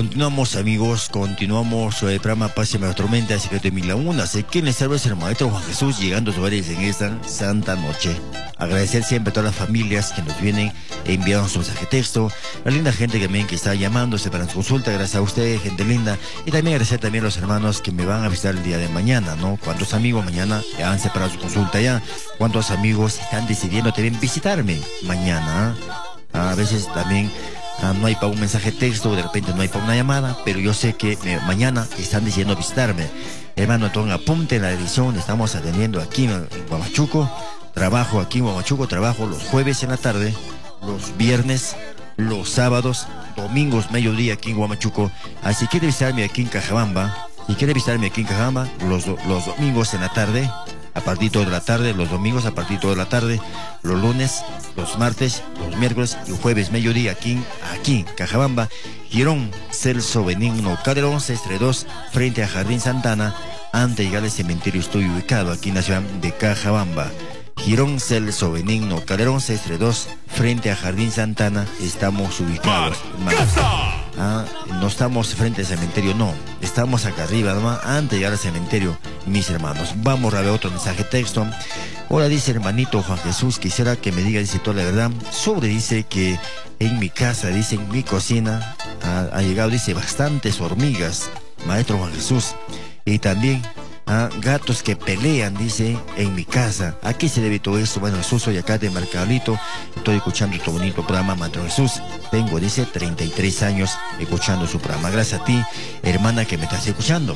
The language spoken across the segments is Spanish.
Continuamos, amigos, continuamos el programa Paz y la Tormenta, Secreto de Mil Lagunas. ¿Quién les salva? Es el Maestro Juan Jesús, llegando a sus hogares en esta santa noche. Agradecer siempre a todas las familias que nos vienen enviando su mensaje de texto, la linda gente también que está llamándose para su consulta, gracias a ustedes, gente linda. Y también agradecer también a los hermanos que me van a visitar el día de mañana, ¿no? ¿Cuántos amigos mañana ya han separado su consulta ya? ¿Cuántos amigos están decidiendo también visitarme mañana? A veces también no hay para un mensaje de texto, de repente no hay para una llamada, pero yo sé que mañana están decidiendo visitarme. Hermano, apunte en la edición, estamos atendiendo aquí en Huamachuco. Trabajo aquí en Huamachuco, trabajo los jueves en la tarde, los viernes, los sábados, domingos, mediodía aquí en Huamachuco. Así que quiere visitarme aquí en Cajabamba, los domingos en la tarde, a partir de la tarde, los domingos a partir de la tarde, los lunes, los martes, los miércoles y jueves mediodía aquí Cajabamba, Girón Celso Benigno Calderón 632, frente a Jardín Santana. Antes de llegar al cementerio estoy ubicado aquí en la ciudad de Cajabamba. Girón Celso Benigno Calderón 632, frente a Jardín Santana, estamos ubicados. No estamos frente al cementerio, no. Estamos acá arriba, nomás, antes de llegar al cementerio, mis hermanos. Vamos a ver otro mensaje de texto. Ahora dice hermanito Juan Jesús, quisiera que me diga, dice toda la verdad. Dice que en mi casa, dice en mi cocina, ha llegado, dice, bastantes hormigas, maestro Juan Jesús. Y también gatos que pelean, dice, en mi casa. ¿A qué se debe todo esto? Bueno, Jesús, soy acá de Mercadito, estoy escuchando tu bonito programa, Maestro Jesús. Tengo, dice, 33 años escuchando su programa. Gracias a ti, hermana, que me estás escuchando.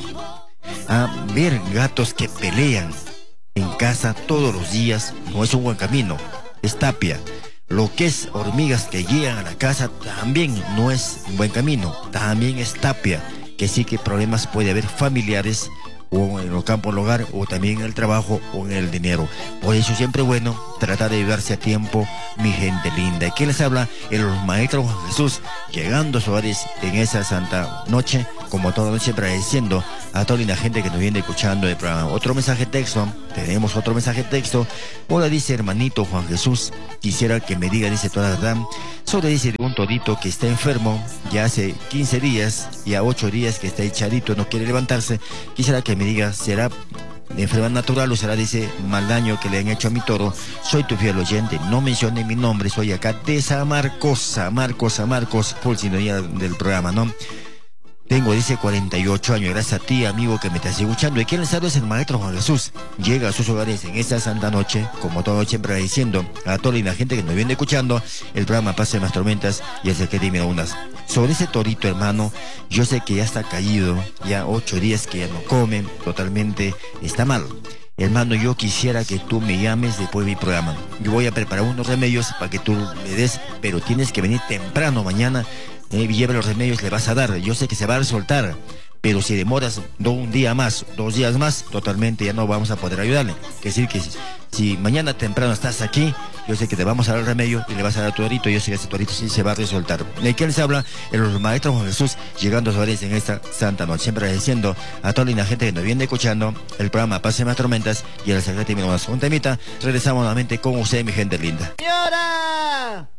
Ver gatos que pelean en casa todos los días no es un buen camino, es tapia. Lo que es hormigas que llegan a la casa también no es un buen camino, también es tapia, que sí que problemas puede haber familiares, o en el campo del hogar, o también en el trabajo, o en el dinero. Por eso siempre es bueno tratar de ayudarse a tiempo, mi gente linda. ¿Y quién les habla? El maestro Juan Jesús, llegando a sus hogares en esa santa noche, como toda noche, agradeciendo a toda la gente que nos viene escuchando el programa. Otro mensaje de texto, tenemos otro mensaje de texto. Hola, dice hermanito Juan Jesús, quisiera que me diga, dice toda la verdad, dice de un torito que está enfermo, ya hace 15 días, ya 8 días que está echadito, no quiere levantarse. Quisiera que me diga, ¿será enfermedad natural o será, dice, mal daño que le han hecho a mi toro? Soy tu fiel oyente, no mencione mi nombre, soy acá de San Marcos, por sintonía del programa, ¿no? Tengo, dice, 48 años, gracias a ti, amigo, que me estás escuchando. ¿Y quién les habla? Es el maestro Juan Jesús. Llega a sus hogares en esta santa noche, como toda noche, siempre agradeciendo a toda la gente que nos viene escuchando el programa Paz de las Tormentas y el Secreto de Mil Lagunas. Sobre ese torito, hermano, yo sé que ya está caído, ya 8 días que ya no comen, totalmente está mal. Hermano, yo quisiera que tú me llames después de mi programa. Yo voy a preparar unos remedios para que tú le des, pero tienes que venir temprano mañana. Lleva los remedios, le vas a dar. Yo sé que se va a soltar, pero si demoras un día más, 2 días más, totalmente ya no vamos a poder ayudarle. Es decir, que si mañana temprano estás aquí, yo sé que te vamos a dar el remedio y le vas a dar a tu torito. Yo sé que ese torito sí se va a resoltar. ¿De quién les habla? El maestro Juan Jesús, llegando a sus hogares en esta santa noche, siempre agradeciendo a toda la gente que nos viene escuchando el programa Paz de las Tormentas y el Secreto de Mil Lagunas. Un temita, regresamos nuevamente con usted, mi gente linda. ¡Señora!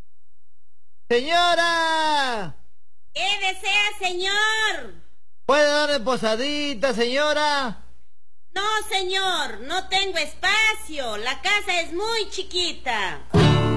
¡Señora! ¿Qué desea, señor? ¿Puede darme posadita, señora? No, señor, no tengo espacio. La casa es muy chiquita.